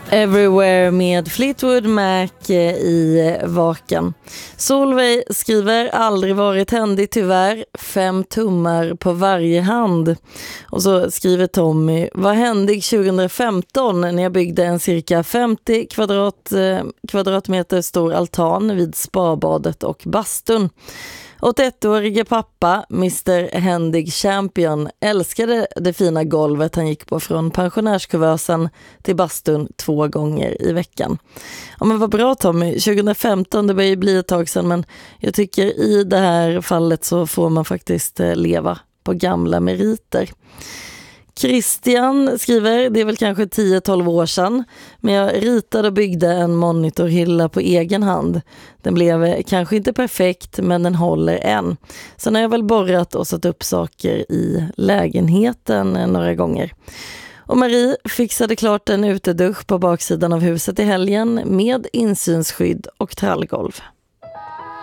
Everywhere med Fleetwood Mac i Vaken. Solveig skriver aldrig varit händig tyvärr, 5 tummar på varje hand. Och så skriver Tommy, var händig 2015 när jag byggde en cirka 50 kvadratmeter stor altan vid spabadet och bastun. 81-årige pappa, Mr. Händig Champion, älskade det fina golvet han gick på från pensionärskuvösen till bastun 2 gånger i veckan. Ja, men vad bra Tommy, 2015, det börjar ju bli ett tag sedan, men jag tycker i det här fallet så får man faktiskt leva på gamla meriter. Christian skriver, det är väl kanske 10-12 år sedan, men jag ritade och byggde en monitorhylla på egen hand. Den blev kanske inte perfekt, men den håller än. Sen har jag väl borrat och satt upp saker i lägenheten några gånger. Och Marie fixade klart en utedusch på baksidan av huset i helgen med insynsskydd och trallgolv.